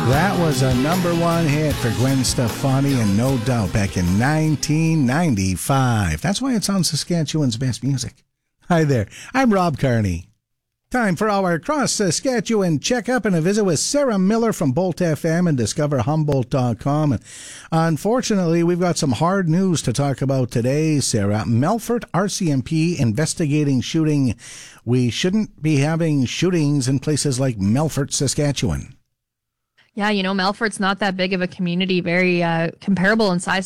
That was a number one hit for Gwen Stefani and No Doubt back in 1995. That's why it's on Saskatchewan's Best Music. Hi there, I'm Rob Carney. Time for our Cross Saskatchewan checkup and a visit with Sarah Miller from Bolt FM and DiscoverHumboldt.com. And unfortunately, we've got some hard news to talk about today, Sarah. Melfort RCMP investigating shooting. We shouldn't be having shootings in places like Melfort, Saskatchewan. Yeah, Melfort's not that big of a community, very comparable in size